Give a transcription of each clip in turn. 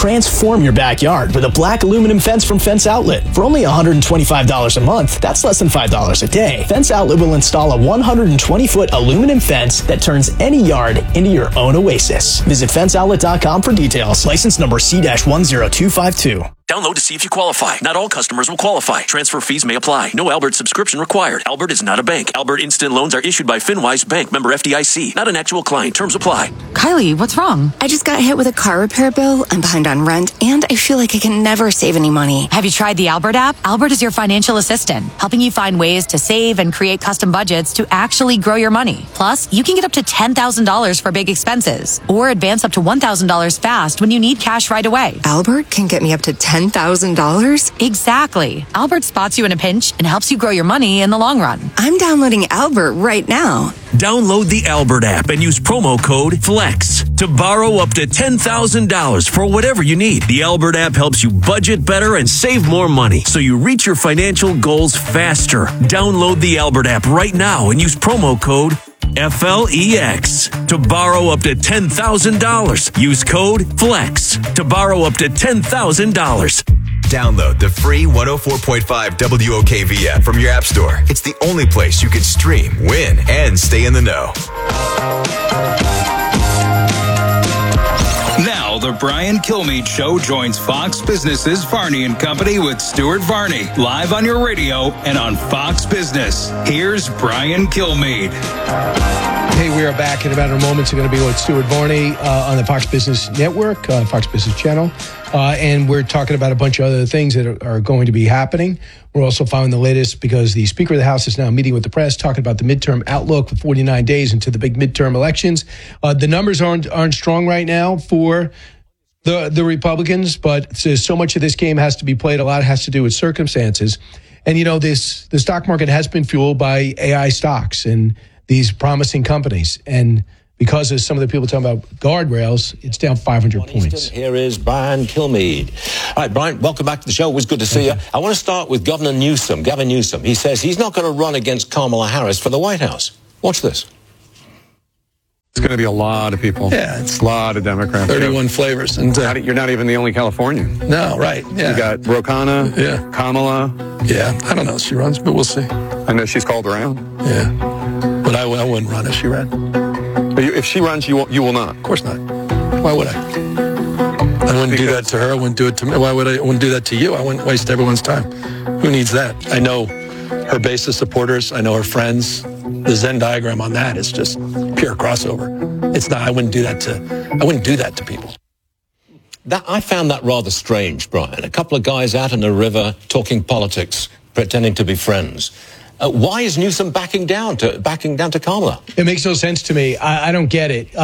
transform your backyard with a black aluminum fence from Fence Outlet. For only $125 a month, that's less than $5 a day. Fence Outlet will install a 120-foot aluminum fence that turns any yard into your own oasis. Visit fenceoutlet.com for details. License number C-10252. Download to see if you qualify. Not all customers will qualify. Transfer fees may apply. No Albert subscription required. Albert is not a bank. Albert Instant Loans are issued by FinWise Bank, member FDIC. Not an actual client. Terms apply. Kylie, what's wrong? I just got hit with a car repair bill. I'm behind on rent, and I feel like I can never save any money. Have you tried the Albert app? Albert is your financial assistant, helping you find ways to save and create custom budgets to actually grow your money. Plus, you can get up to $10,000 for big expenses, or advance up to $1,000 fast when you need cash right away. Albert can get me up to $10,000? Exactly. Albert spots you in a pinch and helps you grow your money in the long run. I'm downloading Albert right now. Download the Albert app and use promo code FLEX to borrow up to $10,000 for whatever you need. The Albert app helps you budget better and save more money so you reach your financial goals faster. Download the Albert app right now and use promo code FLEX to borrow up to $10,000. Use code FLEX to borrow up to $10,000. Download the free 104.5 WOKV app from your app store. It's the only place you can stream, win, and stay in the know. Now, the Brian Kilmeade Show joins Fox Business's Varney & Company with Stuart Varney, live on your radio and on Fox Business. Here's Brian Kilmeade. Hey, we are back in about a moment. We're going to be with Stuart Varney on the Fox Business Network, Fox Business Channel. And we're talking about a bunch of other things that are going to be happening. We're also following the latest because the Speaker of the House is now meeting with the press, talking about the midterm outlook for 49 days into the big midterm elections. The numbers aren't strong right now for the Republicans, but so much of this game has to be played. A lot has to do with circumstances. And, you know, the stock market has been fueled by AI stocks and these promising companies. And because of some of the people talking about guardrails, it's down 500 points. Here is Brian Kilmeade. All right, Brian, welcome back to the show. It was good to see you. I want to start with Gavin Newsom. He says he's not going to run against Kamala Harris for the White House. Watch this. It's going to be a lot of people. Yeah, it's a lot of Democrats. 31 flavors. And you're not even the only Californian. No, right. Yeah. You got Ro Khanna, Kamala. Yeah, I don't know if she runs, but we'll see. I know she's called around. Yeah, but I wouldn't run if she ran. But if she runs, you will not. Of course not. Why would I? I wouldn't do that to her. I wouldn't do it to me. Why would I? I wouldn't do that to you. I wouldn't waste everyone's time. Who needs that? I know her base of supporters. I know her friends. The Venn diagram on that is just pure crossover. It's not. I wouldn't do that to people. I found that rather strange, Brian. A couple of guys out in the river talking politics, pretending to be friends. Why is Newsom backing down to Kamala? It makes no sense to me. I don't get it.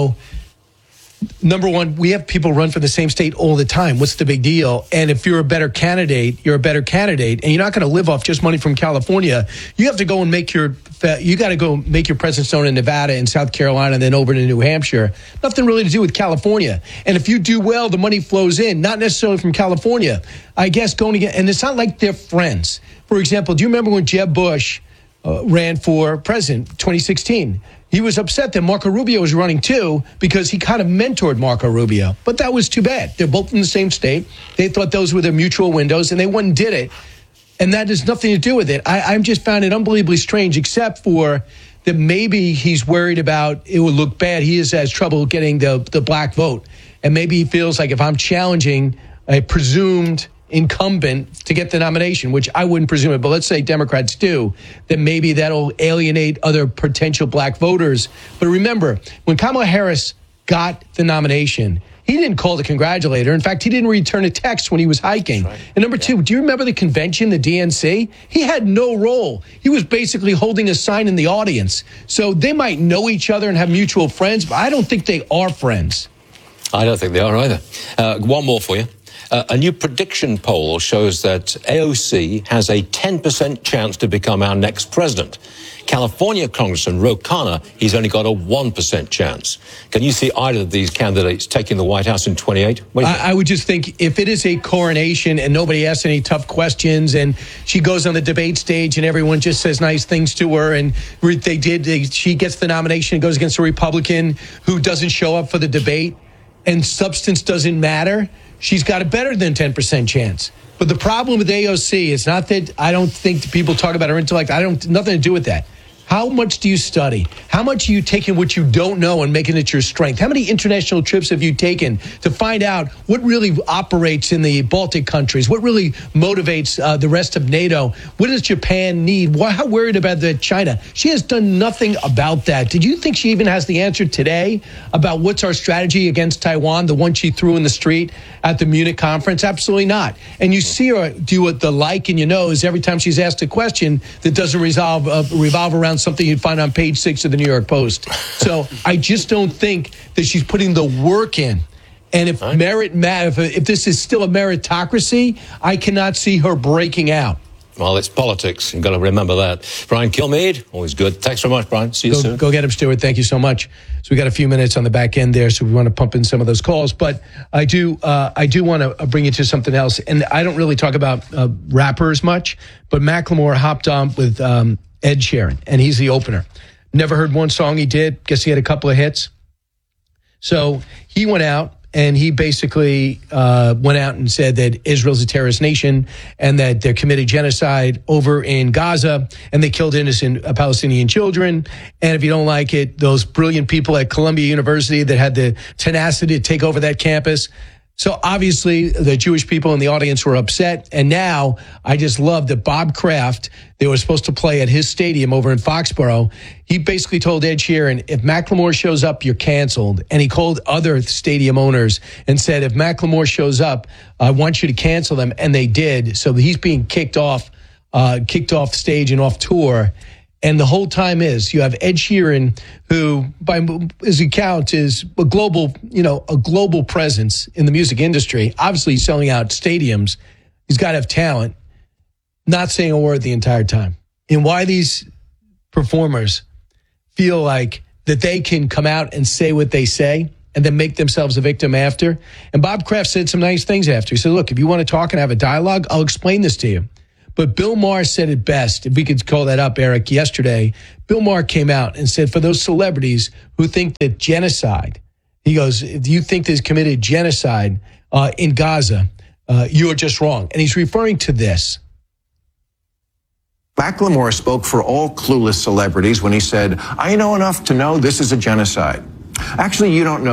Number one, we have people run for the same state all the time. What's the big deal? And if you're a better candidate, you're a better candidate, and you're not going to live off just money from California. You have to go and make your presence known in Nevada and South Carolina, and then over to New Hampshire. Nothing really to do with California. And if you do well, the money flows in, not necessarily from California. I guess and it's not like they're friends. For example, do you remember when Jeb Bush ran for president, 2016? He was upset that Marco Rubio was running too because he kind of mentored Marco Rubio. But that was too bad. They're both in the same state. They thought those were their mutual windows, and they went and did it. And that has nothing to do with it. I just found it unbelievably strange, except for that maybe he's worried about it will look bad. He has trouble getting the black vote. And maybe he feels like if I'm challenging a presumed incumbent to get the nomination, which I wouldn't presume it, but let's say Democrats do, then maybe that'll alienate other potential black voters. But remember, when Kamala Harris got the nomination, he didn't call to congratulate her. In fact, he didn't return a text when he was hiking. Right. And number two, do you remember the convention, the DNC? He had no role. He was basically holding a sign in the audience. So they might know each other and have mutual friends, but I don't think they are friends. I don't think they are either. One more for you. A new prediction poll shows that AOC has a 10% chance to become our next president. California Congressman Ro Khanna, he's only got a 1% chance. Can you see either of these candidates taking the White House in 28? I would just think if it is a coronation and nobody asks any tough questions and she goes on the debate stage and everyone just says nice things to her and she gets the nomination and goes against a Republican who doesn't show up for the debate and substance doesn't matter, she's got a better than 10% chance. But the problem with AOC is not that I don't think that people talk about her intellect. Nothing to do with that. How much do you study? How much are you taking what you don't know and making it your strength? How many international trips have you taken to find out what really operates in the Baltic countries? What really motivates the rest of NATO? What does Japan need? How worried about China? She has done nothing about that. Did you think she even has the answer today about what's our strategy against Taiwan, the one she threw in the street at the Munich conference? Absolutely not. And you see her do what the like in your nose every time she's asked a question that doesn't revolve around something you'd find on page 6 of the New York Post. So I just don't think that she's putting the work in. And if if this is still a meritocracy, I cannot see her breaking out. Well, it's politics. You've got to remember that. Brian Kilmeade, always good. Thanks very much, Brian. See you soon. Go get him, Stuart. Thank you so much. So we got a few minutes on the back end there, so we want to pump in some of those calls. But I do want to bring you to something else. And I don't really talk about rappers much, but Macklemore hopped on with Ed Sheeran, and he's the opener. Never heard one song he did. Guess he had a couple of hits. So he went out, and he basically went out and said that Israel's a terrorist nation and that they're committed genocide over in Gaza and they killed innocent Palestinian children. And if you don't like it, those brilliant people at Columbia University that had the tenacity to take over that campus. So obviously the Jewish people in the audience were upset. And now I just love that Bob Kraft, they were supposed to play at his stadium over in Foxborough. He basically told Ed Sheeran, if Macklemore shows up, you're canceled. And he called other stadium owners and said, if Macklemore shows up, I want you to cancel them. And they did. So he's being kicked off stage and off tour. And the whole time you have Ed Sheeran, who, by his account, is a global presence in the music industry. Obviously, he's selling out stadiums. He's got to have talent. Not saying a word the entire time. And why these performers feel like that they can come out and say what they say and then make themselves a victim after. And Bob Kraft said some nice things after. He said, look, if you want to talk and have a dialogue, I'll explain this to you. But Bill Maher said it best, if we could call that up, Eric, yesterday. Bill Maher came out and said, for those celebrities who think that genocide, he goes, if you think there's committed genocide in Gaza, you're just wrong. And he's referring to this. Macklemore spoke for all clueless celebrities when he said, I know enough to know this is a genocide. Actually, you don't know.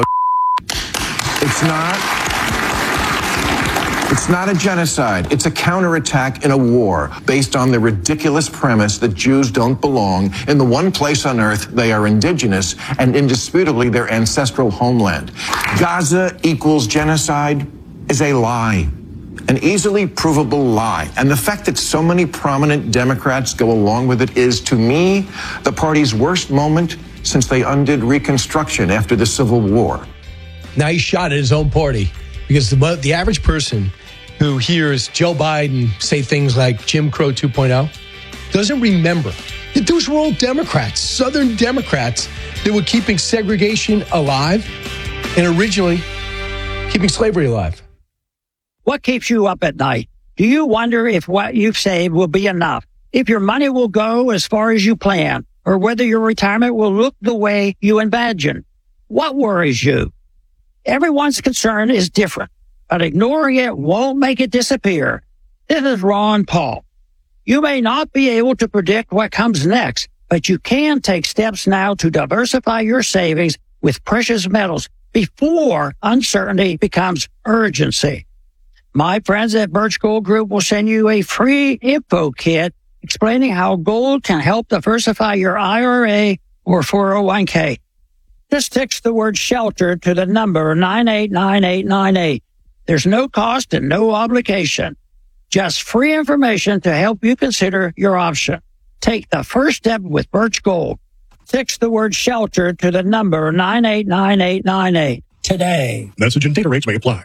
It's not a genocide. It's a counterattack in a war based on the ridiculous premise that Jews don't belong in the one place on earth they are indigenous and indisputably their ancestral homeland. Gaza equals genocide is a lie, an easily provable lie. And the fact that so many prominent Democrats go along with it is, to me, the party's worst moment since they undid Reconstruction after the Civil War. Now he shot at his own party. Because the average person who hears Joe Biden say things like Jim Crow 2.0 doesn't remember that those were all Democrats, Southern Democrats, that were keeping segregation alive and originally keeping slavery alive. What keeps you up at night? Do you wonder if what you've saved will be enough? If your money will go as far as you plan? Or whether your retirement will look the way you imagine? What worries you? Everyone's concern is different, but ignoring it won't make it disappear. This is Ron Paul. You may not be able to predict what comes next, but you can take steps now to diversify your savings with precious metals before uncertainty becomes urgency. My friends at Birch Gold Group will send you a free info kit explaining how gold can help diversify your IRA or 401k. Just text the word shelter to the number 989898. There's no cost and no obligation. Just free information to help you consider your option. Take the first step with Birch Gold. Text the word shelter to the number 989898 today. Message and data rates may apply.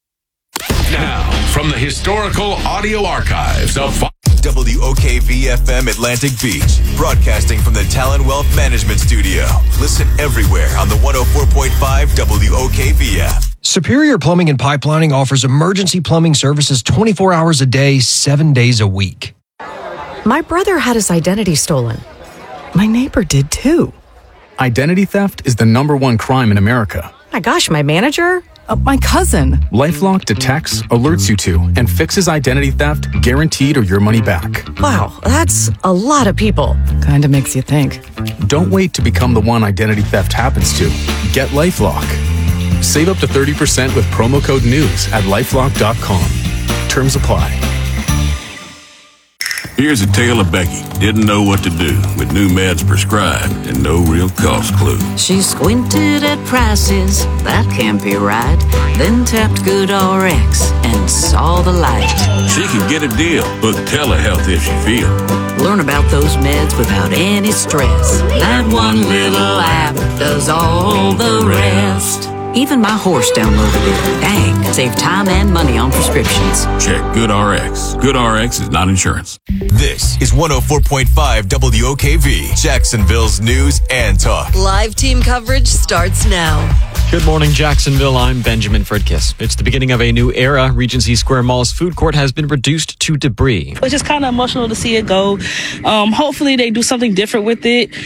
Now, from the historical audio archives of WOKV-FM Atlantic Beach, broadcasting from the Talon Wealth Management Studio. Listen everywhere on the 104.5 WOKV app. Superior Plumbing and Pipelining offers emergency plumbing services 24 hours a day, 7 days a week. My brother had his identity stolen. My neighbor did too. Identity theft is the #1 crime in America. My gosh, my manager? My cousin. LifeLock detects, alerts you to, and fixes identity theft, guaranteed or your money back. Wow, that's a lot of people. Kind of makes you think. Don't wait to become the one identity theft happens to. Get LifeLock. Save up to 30% with promo code NEWS at LifeLock.com. Terms apply. Here's a tale of Becky. Didn't know what to do with new meds prescribed and no real cost clue. She squinted at prices, that can't be right. Then tapped GoodRx and saw the light. She could get a deal. Book telehealth if she feel. Learn about those meds without any stress. That one little app does all the rest. Even my horse downloaded it. Dang, save time and money on prescriptions. Check GoodRx. GoodRx is not insurance. This is 104.5 WOKV, Jacksonville's news and talk. Live team coverage starts now. Good morning, Jacksonville. I'm Benjamin Fredkiss. It's the beginning of a new era. Regency Square Mall's food court has been reduced to debris. It's just kind of emotional to see it go. Hopefully they do something different with it.